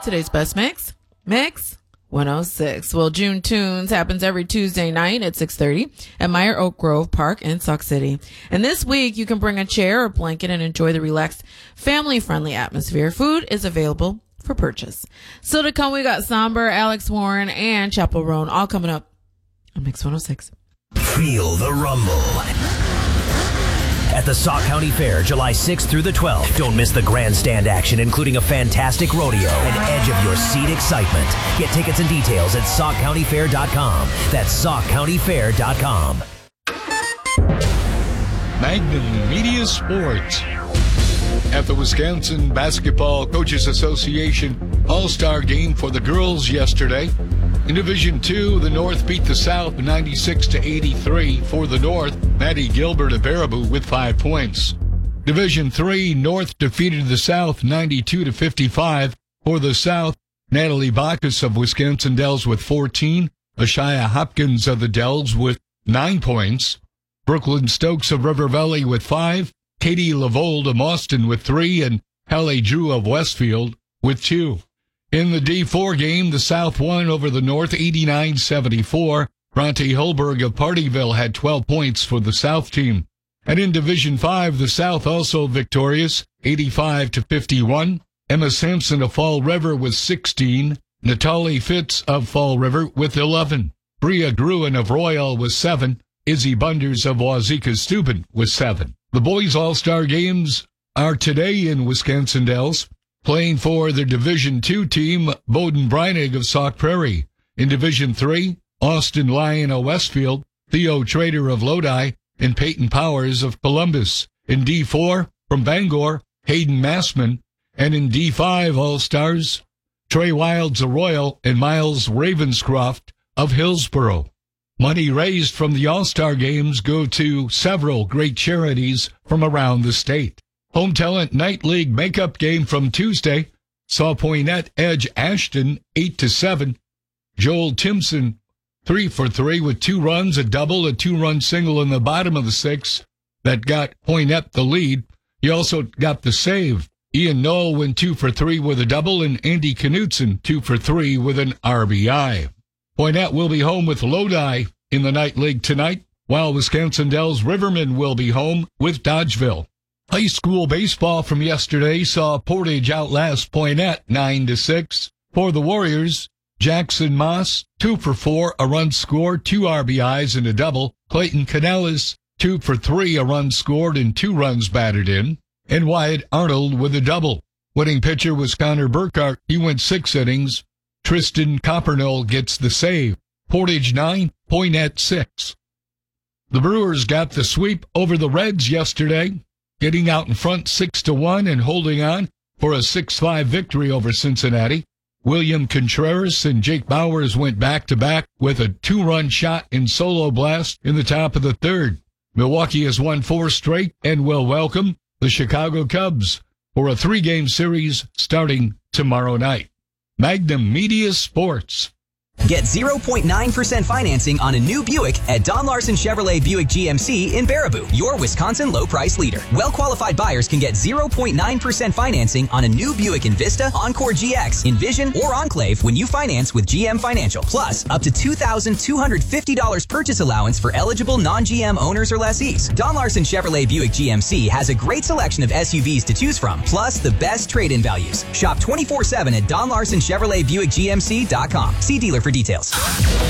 Today's best mix 106. Well, June Tunes happens every Tuesday night at 6:30 at Meyer Oak Grove Park in Sauk City. And this week, you can bring a chair or blanket and enjoy the relaxed, family-friendly atmosphere. Food is available for purchase. So to come, we got Somber, Alex Warren, and Chappell Roan all coming up on Mix 106. Feel the rumble at the Sauk County Fair, July 6th through the 12th. Don't miss the grandstand action, including a fantastic rodeo and edge of your seat excitement. Get tickets and details at SaukCountyFair.com. That's SaukCountyFair.com. Magnum Media Sports. At the Wisconsin Basketball Coaches Association All-Star Game for the girls yesterday. In Division II, the North beat the South 96-83 for the North. Maddie Gilbert of Baraboo with 5 points. Division III, North defeated the South 92-55 for the South. Natalie Bacchus of Wisconsin Dells with 14. Ashaya Hopkins of the Dells with 9 points. Brooklyn Stokes of River Valley with 5. Katie Lavold of Austin with 3. And Hallie Drew of Westfield with 2. In the D4 game, the South won over the North 89-74. Bronte Holberg of Partyville had 12 points for the South team. And in Division 5, the South also victorious, 85-51. Emma Sampson of Fall River with 16. Natalie Fitz of Fall River with 11. Bria Gruen of Royal with 7. Izzy Bunders of Wazeeka-Steuben with 7. The boys' All-Star games are today in Wisconsin Dells. Playing for their Division II team, Bowden Breinig of Sauk Prairie. In Division III, Austin Lyon of Westfield, Theo Trader of Lodi, and Peyton Powers of Columbus. In D4, from Bangor, Hayden Massman. And in D5 All-Stars, Trey Wilds of Royal and Miles Ravenscroft of Hillsboro. Money raised from the All-Star games go to several great charities from around the state. Home Talent Night League makeup game from Tuesday saw Poynette edge Ashton 8-7. Joel Timpson 3 for 3 with 2 runs, a double, a 2-run single in the bottom of the 6 that got Poynette the lead. He also got the save. Ian Noel went 2 for 3 with a double, and Andy Knutson 2 for 3 with an RBI. Poynette will be home with Lodi in the Night League tonight, while Wisconsin Dells Rivermen will be home with Dodgeville. High school baseball from yesterday saw Portage outlast Poynette 9-6. For the Warriors, Jackson Moss 2 for 4, a run scored, 2 RBIs and a double. Clayton Canellis 2 for 3, a run scored and 2 runs batted in. And Wyatt Arnold with a double. Winning pitcher was Connor Burkhart. He went 6 innings. Tristan Coppernoll gets the save. Portage 9, Poynette 6. The Brewers got the sweep over the Reds yesterday, getting out in front 6-1 and holding on for a 6-5 victory over Cincinnati. William Contreras and Jake Bowers went back-to-back with a 2-run shot in solo blast in the top of the 3rd. Milwaukee has won 4 straight and will welcome the Chicago Cubs for a 3-game series starting tomorrow night. Magnum Media Sports. Get 0.9% financing on a new Buick at Don Larson Chevrolet Buick GMC in Baraboo, your Wisconsin low-price leader. Well-qualified buyers can get 0.9% financing on a new Buick Envista, Encore GX, Envision, or Enclave when you finance with GM Financial. Plus, up to $2,250 purchase allowance for eligible non-GM owners or lessees. Don Larson Chevrolet Buick GMC has a great selection of SUVs to choose from, plus the best trade-in values. Shop 24/7 at DonLarsonChevroletBuickGMC.com. See dealer for details.